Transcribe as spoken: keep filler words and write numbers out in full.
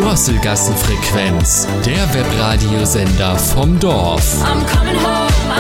Drosselgassenfrequenz, der Webradiosender vom Dorf. I'm coming home.